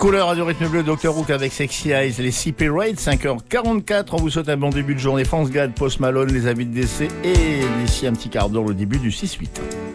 Couleur Radio Rythme Bleu, Dr Hook avec Sexy Eyes, les CP Raids, 5h44. On vous souhaite un bon début de journée. France Gad, Post Malone, les avis de décès et d'ici un petit quart d'heure, le début du 6-8.